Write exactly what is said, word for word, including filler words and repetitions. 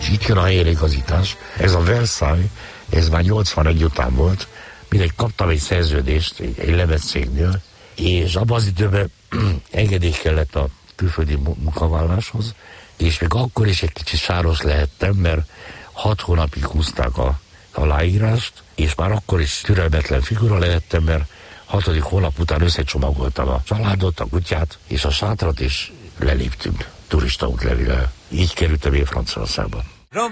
És itt jön a helyreigazítás. Ez a Versailles, ez már nyolcvanegy után volt, mindegy kaptam egy szerződést egy, egy lemezcégnél, és abban az időben engedély kellett a külföldi munkavállaláshoz, és még akkor is egy kicsit sáros lehettem, mert hat hónapig húzták a aláírást, és már akkor is türelmetlen figura lehettem, mert hatodik hónap után összecsomagoltam a családot, a kutyát, és a sátrat, és leléptünk turista útlevéllel. Így kerültem én Franciaországba.